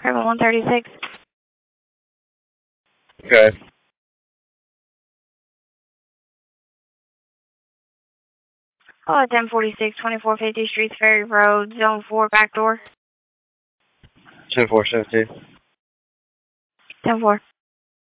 Craven 136. Okay. Oh, 1046, 2450 Streets Ferry Road, Zone 4, back door. 10-4, 17. 10-4.